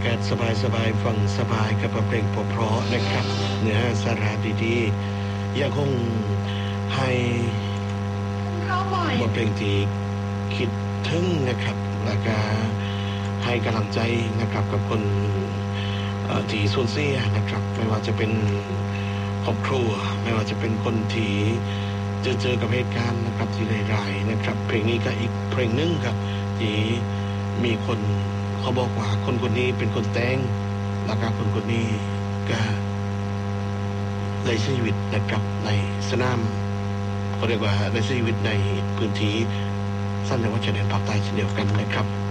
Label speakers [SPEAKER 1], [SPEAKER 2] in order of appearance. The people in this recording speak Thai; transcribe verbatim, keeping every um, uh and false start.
[SPEAKER 1] ากาศสบายๆฟังสบายกับเพลงเพราะๆนะครับเนื้อหาสาระดีๆยังคงให้บทเพลงที่คิดถึงนะครับแล้วก็ให้กำลังใจนะครับกับคนที่สูญเสียนะครับไม่ว่าจะเป็นครอบครัวไม่ว่าจะเป็นคนที่เจอเจอกับเหตุการณ์นะครับที่ร้ายๆนะครับเพลงนี้ก็อีกเพลงนึงครับที่มีคนเขาบอกว่าคนคนนี้เป็นคนแต่งแล้วก็คนคนนี้ก็เลยชีวิตนะครับในสนามเขาเรียกว่าในชีวิตในพื้นที่สั้นจังหวัดชายแดนภาคใต้เช่นเดียวกันนะครับ